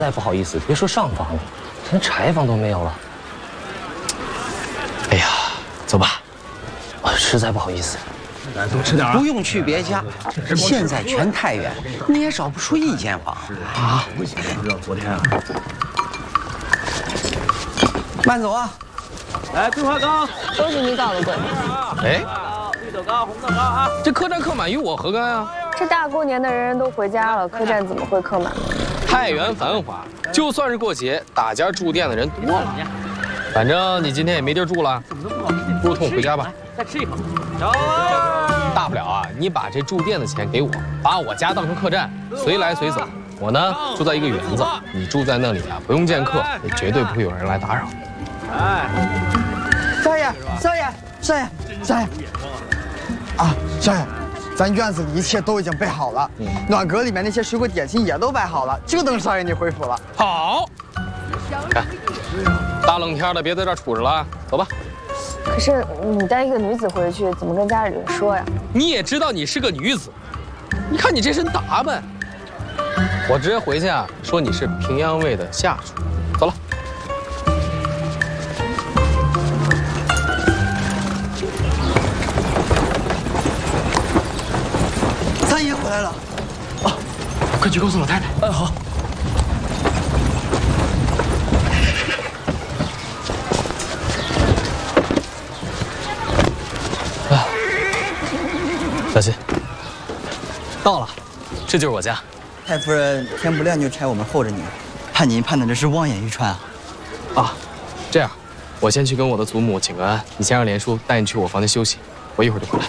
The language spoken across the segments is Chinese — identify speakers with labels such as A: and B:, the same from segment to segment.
A: 再不好意思，别说上房了，连柴房都没有了。哎呀，走吧，我实在不好意思。
B: 来，多吃点啊！
C: 不用去别家，现在全太原你也找不出一间房啊！
B: 不行，知道昨天啊。
C: 慢走啊！
D: 来，桂花糕，
E: 都是你搞的鬼。
A: 哎，
D: 绿豆糕、红豆糕啊！
A: 这客栈客满与我何干啊？
E: 这大过年的，人人都回家了，客栈怎么会客满呢？
A: 太原繁华，就算是过节，大家住店的人多了。反正你今天也没地儿住了，不如同我回家吧。
D: 再吃一口。小二，
A: 大不了啊，你把这住店的钱给我，把我家当成客栈，随来随走。我呢住在一个园子，你住在那里啊，不用见客，也绝对不会有人来打扰。
D: 哎，
C: 少爷，少爷，少爷，少爷！啊，少爷，咱院子里一切都已经备好了，暖阁里面那些水果点心也都摆好了，就等少爷你回府了。
A: 好，看，大冷天的别在这儿杵着了，走吧。
E: 可是你带一个女子回去，怎么跟家里人说呀？
A: 你也知道你是个女子，你看你这身打扮，我直接回去啊，说你是平阳卫的下属。走了。
C: 三爷回来了，
A: 啊，快去告诉老太太。嗯，好。小心，到了，这就是我家。
C: 太夫人天不亮就差我们候着你，盼您盼的这是望眼欲穿啊！
A: 啊，这样，我先去跟我的祖母请个安，你先让连叔带你去我房间休息，我一会儿就回来。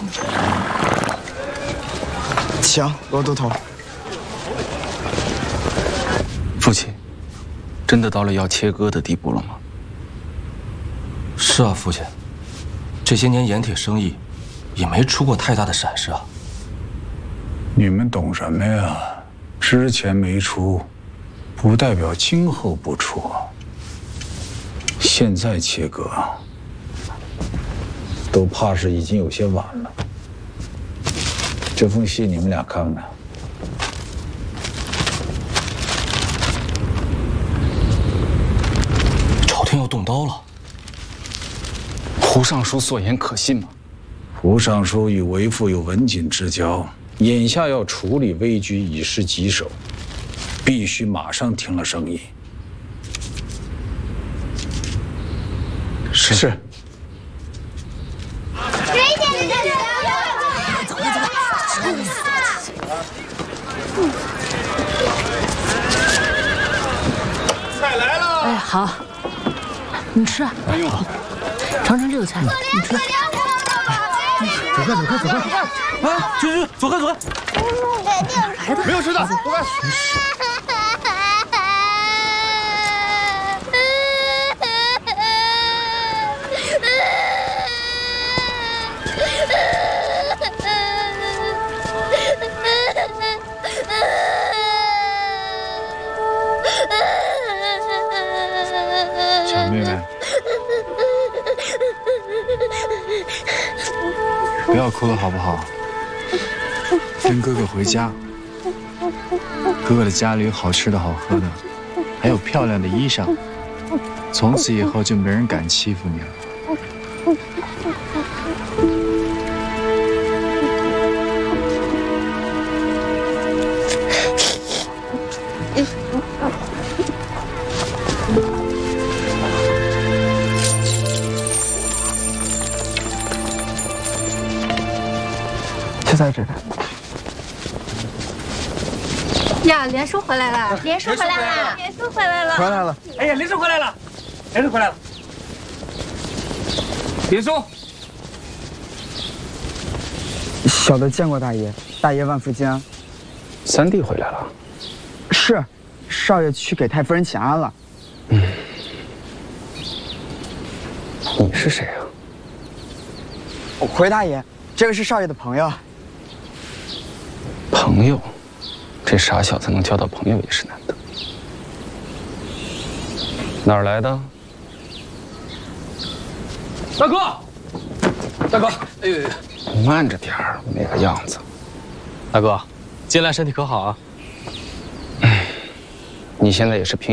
C: 行，罗都头。
F: 父亲，真的到了要切割的地步了吗？是啊，父亲，这些年盐铁生意也没出过太大的闪失啊。
G: 你们懂什么呀？之前没出，不代表今后不出。现在切割，都怕是已经有些晚了。这封信你们俩看看。
F: 朝廷要动刀了。胡尚书所言可信吗？
G: 胡尚书与为父有文锦之交，眼下要处理危局，以示棘手，必须马上停了生意。是。
D: 菜来了。
H: 哎，好，你吃啊。
G: 不用，
H: 尝尝这个菜，你吃。
B: 走开，走开，走开！啊，去，走开，走开！
H: 来的，
B: 没有吃的，走开！
G: 小妹妹，不要哭了好不好？跟哥哥回家，哥哥的家里有好吃的好喝的，还有漂亮的衣裳，从此以后就没人敢欺负你了。
C: 就在这儿。
H: 呀，连叔回来了，
E: 连叔回来了，连叔回来了，
C: 回来了。
D: 哎呀，连叔回来了，连叔回来了。连叔，
C: 小的见过大爷，大爷万福金安。
G: 三弟回来了。
C: 是，少爷去给太夫人请安了。
G: 你是谁啊？
C: 回大爷，这个是少爷的朋友。
F: 朋友，这傻小子能交到朋友也是难得。哪儿来的？
A: 大哥，大哥，哎呦，
F: 慢着点儿，那个样子。
A: 大哥，进来身体可好啊？
I: 你现在也是平